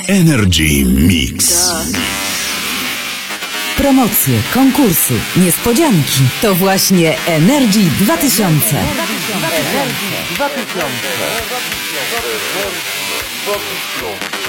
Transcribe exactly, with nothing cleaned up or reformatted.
Energy Mix. Promocje, konkursy, niespodzianki. To właśnie Energy dwa tysiące. Energy dwa tysiące.